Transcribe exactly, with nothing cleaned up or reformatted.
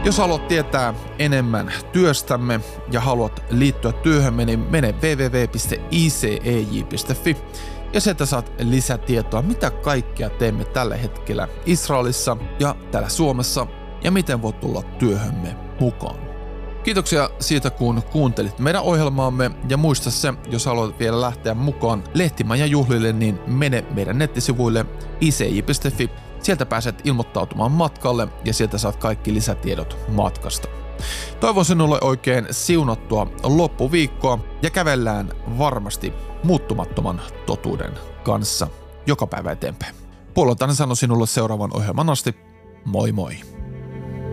Jos haluat tietää enemmän työstämme ja haluat liittyä työhömme, niin mene double-u double-u double-u piste i c e j piste f i ja sieltä saat lisätietoa, mitä kaikkea teemme tällä hetkellä Israelissa ja täällä Suomessa ja miten voit tulla työhömme mukaan. Kiitoksia siitä, kun kuuntelit meidän ohjelmaamme ja muista se, jos haluat vielä lähteä mukaan Lehtimajan juhlille, niin mene meidän nettisivuille i c j piste f i. Sieltä pääset ilmoittautumaan matkalle ja sieltä saat kaikki lisätiedot matkasta. Toivon sinulle oikein siunattua loppuviikkoa ja kävellään varmasti muuttumattoman totuuden kanssa joka päivä eteenpäin. Puoleltani sanon sinulle seuraavan ohjelman asti. Moi moi!